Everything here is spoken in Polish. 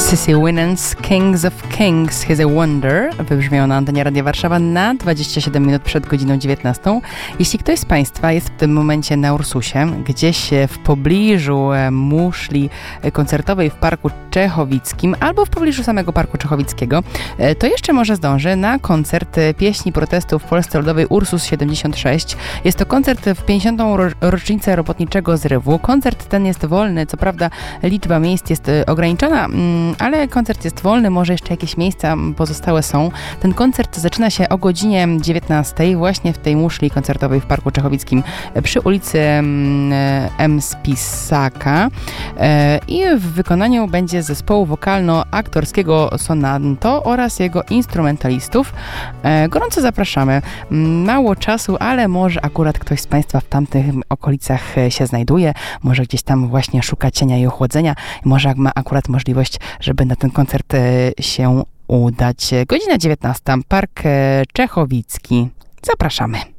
Sissy Winans, Kings of Kings, He's a Wonder, wybrzmiało na antenie Radia Warszawa na 27 minut przed godziną 19. Jeśli ktoś z Państwa jest w tym momencie na Ursusie, gdzieś w pobliżu muszli koncertowej w Parku Czechowickim albo w pobliżu samego Parku Czechowickiego, to jeszcze może zdąży na koncert pieśni protestu w Polsce Ludowej Ursus 76. Jest to koncert w 50. rocznicę robotniczego zrywu. Koncert ten jest wolny, co prawda liczba miejsc jest ograniczona, ale koncert jest wolny, może jeszcze jakieś miejsca pozostałe są. Ten koncert zaczyna się o godzinie 19 właśnie w tej muszli koncertowej w Parku Czechowickim przy ulicy M. Spisaka i w wykonaniu będzie zespołu wokalno-aktorskiego Sonanto oraz jego instrumentalistów. Gorąco zapraszamy. Mało czasu, ale może akurat ktoś z Państwa w tamtych okolicach się znajduje, może gdzieś tam właśnie szuka cienia i ochłodzenia, może ma akurat możliwość, żeby na ten koncert się udać. Godzina 19, Park Czechowicki. Zapraszamy.